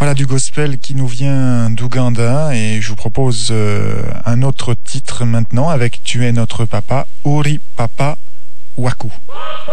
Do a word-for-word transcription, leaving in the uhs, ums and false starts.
Voilà du gospel qui nous vient d'Ouganda et je vous propose euh, un autre titre maintenant avec Tu es notre papa, Uri Papa Waku.